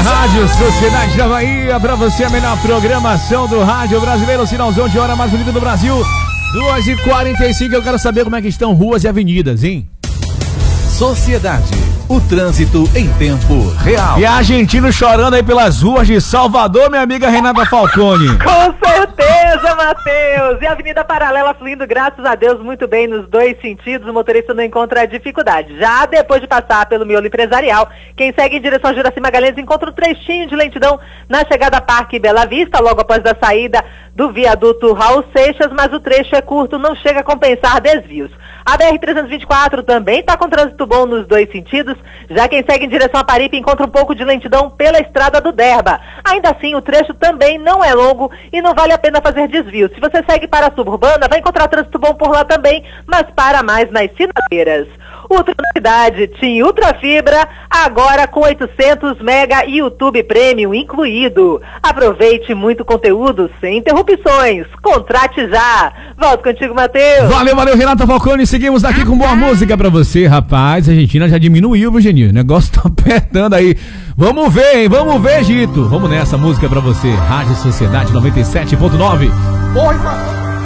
Rádio Sociedade da Bahia, pra você a melhor programação do rádio brasileiro, sinalzão de hora mais bonita do Brasil. 2h45, eu quero saber como é que estão ruas e avenidas, hein? Sociedade, o trânsito em tempo real. E argentino chorando aí pelas ruas de Salvador, minha amiga Renata Falcone. Com certeza, Matheus. E a Avenida Paralela fluindo, graças a Deus, muito bem nos dois sentidos. O motorista não encontra dificuldade. Já depois de passar pelo miolo empresarial, quem segue em direção a Juraci Magalhães encontra um trechinho de lentidão na chegada a Parque Bela Vista, logo após a saída do viaduto Raul Seixas, mas o trecho é curto, não chega a compensar desvios. A BR-324 também está com trânsito bom nos dois sentidos, já quem segue em direção a Paripe encontra um pouco de lentidão pela estrada do Derba. Ainda assim, o trecho também não é longo e não vale a pena fazer desvio. Se você segue para a suburbana, vai encontrar trânsito bom por lá também, mas para mais nas sinaleiras. Ultracidade TIM Ultra Fibra, agora com 800 mega e YouTube Premium incluído. Aproveite muito conteúdo sem interrupções. Contrate já. Volto contigo, Matheus. Valeu, Renata Falcone. Seguimos aqui com boa música pra você, rapaz. A Argentina já diminuiu, viu, Genil? O negócio tá apertando aí. Vamos ver, hein? Vamos ver, Gito. Vamos nessa música pra você. Rádio Sociedade 97.9. Oi, mano.